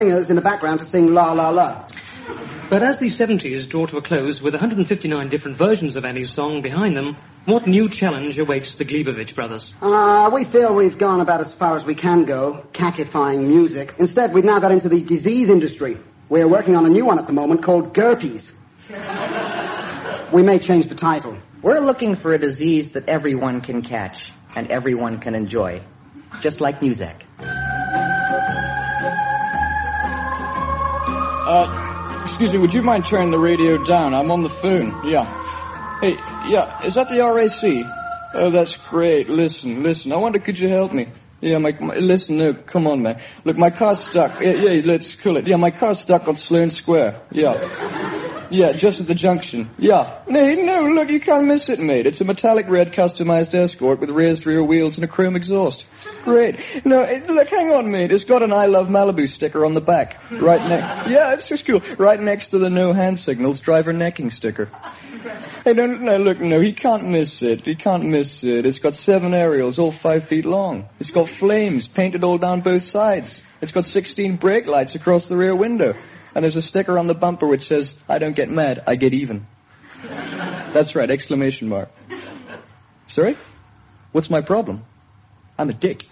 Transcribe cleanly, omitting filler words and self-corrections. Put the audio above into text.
singers in the background to sing La La La. But as the 70s draw to a close with 159 different versions of Annie's song behind them, what new challenge awaits the Glebovich brothers? We feel we've gone about as far as we can go, cacifying music. Instead, we've now got into the disease industry. We're working on a new one at the moment called Gerpies. We may change the title. We're looking for a disease that everyone can catch and everyone can enjoy, just like music. Excuse me, would you mind turning the radio down? I'm on the phone. Yeah. Hey, yeah, is that the RAC? Oh, that's great. Listen. I wonder, could you help me? Yeah, listen, no, come on, man. Look, my car's stuck. Yeah, let's cool it. Yeah, my car's stuck on Sloane Square. Yeah, just at the junction. Yeah. No, look, you can't miss it, mate. It's a metallic red customized Escort with raised rear wheels and a chrome exhaust. Great. No, look, hang on, mate. It's got an I Love Malibu sticker on the back. Right next. Yeah, it's just cool. Right next to the no hand signals driver necking sticker. Hey, no, he can't miss it. It's got 7 aerials, all 5 feet long. It's got flames painted all down both sides. It's got 16 brake lights across the rear window. And there's a sticker on the bumper which says, I don't get mad, I get even. That's right, exclamation mark. Sorry? What's my problem? I'm a dick.